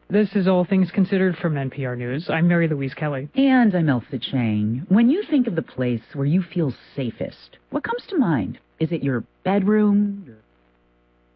This is All Things Considered from NPR News. I'm Mary Louise Kelly. And I'm Elsa Chang. When you think of the place where you feel safest, what comes to mind? Is it your bedroom, your